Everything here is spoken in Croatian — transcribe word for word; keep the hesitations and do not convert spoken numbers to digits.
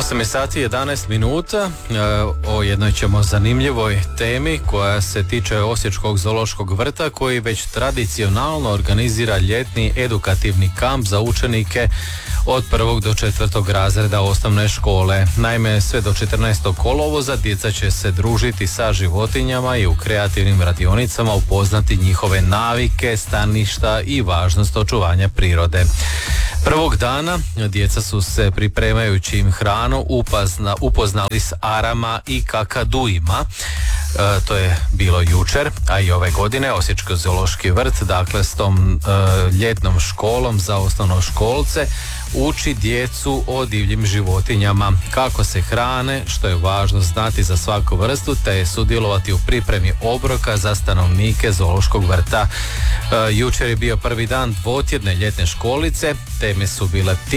osam je sati jedanaest minuta. O jednoj ćemo zanimljivoj temi koja se tiče Osječkog zoološkog vrta, koji već tradicionalno organizira ljetni edukativni kamp za učenike od prvog do četvrtog razreda osnovne škole. Naime, sve do četrnaestog kolovoza djeca će se družiti sa životinjama i u kreativnim radionicama upoznati njihove navike, staništa i važnost očuvanja prirode. Prvog dana djeca su se, pripremajući im hranu, upazna, upoznali s arama i kakaduima. E, to je bilo jučer, a i ove godine Osječki zoološki vrt, dakle s tom e, ljetnom školom za osnovnoškolce, uči djecu o divljim životinjama, kako se hrane, što je važno znati za svaku vrstu, te sudjelovati u pripremi obroka za stanovnike zoološkog vrta. E, jučer je bio prvi dan dvotjedne ljetne školice, teme su bile